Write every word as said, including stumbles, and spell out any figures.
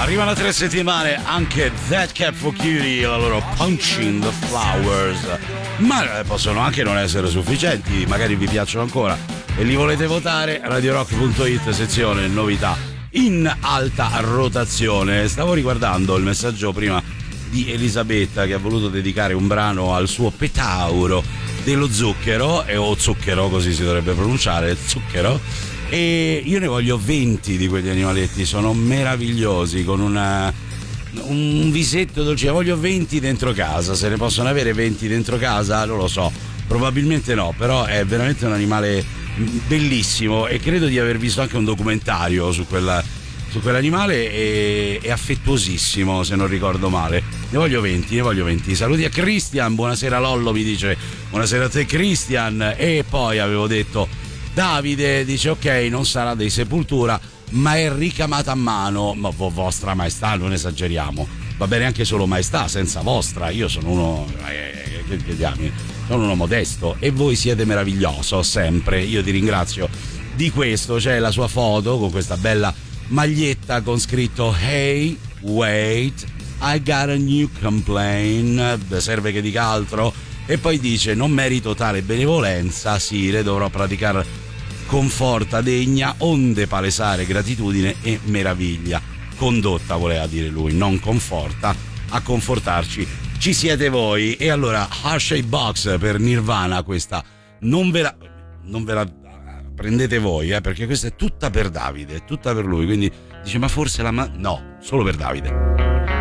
Arrivano tre settimane anche That Cat for Cutie e la loro Punching the Flowers, ma possono anche non essere sufficienti, magari vi piacciono ancora e li volete votare. Radio Rock punto it, sezione novità in alta rotazione. Stavo riguardando il messaggio prima di Elisabetta che ha voluto dedicare un brano al suo petauro dello zucchero, e o zucchero così si dovrebbe pronunciare, zucchero. E io ne voglio venti di quegli animaletti, sono meravigliosi, con una, un visetto dolce. Voglio venti dentro casa. Se ne possono avere venti dentro casa? Non lo so, probabilmente no, però è veramente un animale bellissimo e credo di aver visto anche un documentario su quella, su quell'animale. E, è affettuosissimo, se non ricordo male. Ne voglio venti, ne voglio venti. Saluti a Christian, buonasera Lollo, mi dice buonasera a te Christian. E poi avevo detto Davide, dice ok, non sarà dei Sepultura ma è ricamata a mano. Ma vostra maestà, non esageriamo, va bene anche solo maestà senza vostra. Io sono uno eh, che, che diamine, sono uno modesto e voi siete meraviglioso sempre. Io ti ringrazio di questo. C'è la sua foto con questa bella maglietta con scritto Hey wait, I got a new complaint. Serve che dica altro? E poi dice non merito tale benevolenza, Sire, dovrò praticare conforta degna onde palesare gratitudine e meraviglia. Condotta voleva dire lui, non conforta. A confortarci ci siete voi. E allora Hershey Box per Nirvana, questa non ve la non ve la prendete voi, eh, perché questa è tutta per Davide, è tutta per lui. Quindi dice ma forse la ma... no, solo per Davide.